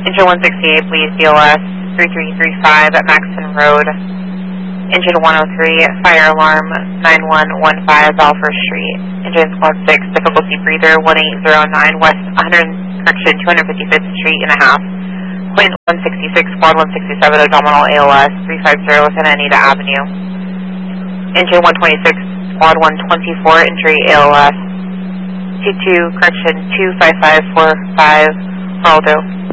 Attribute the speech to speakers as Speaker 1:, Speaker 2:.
Speaker 1: Engine 168, please, DLS 3335 at Maxton Road. Engine 103, fire alarm 9115 Balfour Street. Engine Squad 6, difficulty breather 1809 West 255th Street and a half. Point 166, Squad 167, abdominal ALS 350 within Anita Avenue. Engine 126, Squad 124, injury ALS 22, correction 25545 Geraldo.